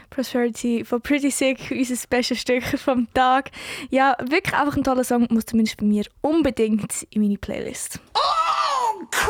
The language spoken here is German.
Prosperity von Pretty Sick, unser bestes Stück vom Tag. Ja, wirklich einfach ein toller Song, muss zumindest bei mir unbedingt in meine Playlist.